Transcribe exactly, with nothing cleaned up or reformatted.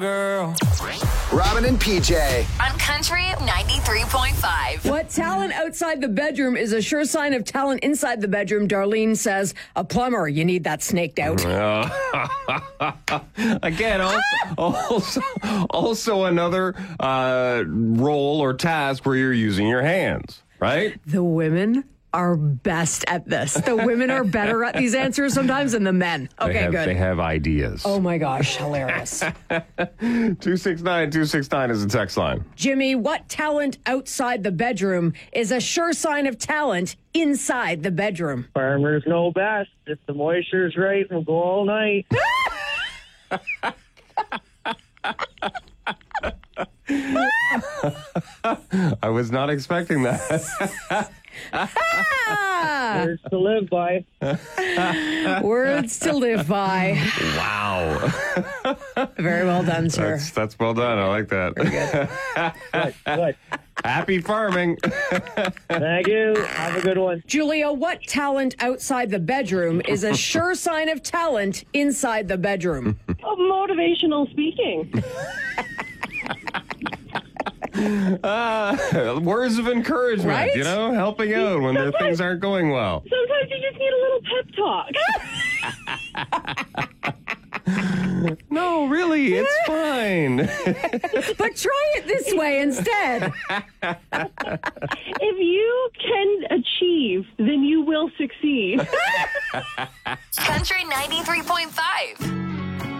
Girl. Robin and P J. On Country ninety-three point five. What talent outside the bedroom is a sure sign of talent inside the bedroom? Darlene says, a plumber, you need that snaked out. Again, also, also, also another uh, role or task where you're using your hands, right? The women are best at this. The women are better at these answers sometimes than the men. Okay, they have, good. They have ideas. Oh my gosh, hilarious. two six nine, two six nine is the text line. Jimmy, what talent outside the bedroom is a sure sign of talent inside the bedroom? Farmers know best. If the moisture's right, we'll go all night. I was not expecting that. Ah! Words to live by. Words to live by. Wow. Very well done, sir. That's, that's well done. I like that. Good, good. Happy farming. Thank you. Have a good one. Julia, what talent outside the bedroom is a sure sign of talent inside the bedroom? Oh, motivational speaking. Uh, words of encouragement, Right? you know, helping out when the things aren't going well. Sometimes you just need a little pep talk. No, really, it's fine. But try it this way instead. If you can achieve, then you will succeed. Country ninety-three point five.